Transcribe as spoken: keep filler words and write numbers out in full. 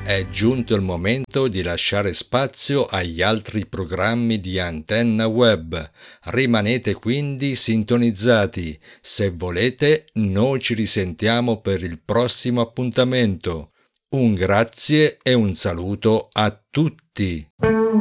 È giunto il momento di lasciare spazio agli altri programmi di Antenna Web. Rimanete quindi sintonizzati. Se volete, noi ci risentiamo per il prossimo appuntamento. Un grazie e un saluto a tutti.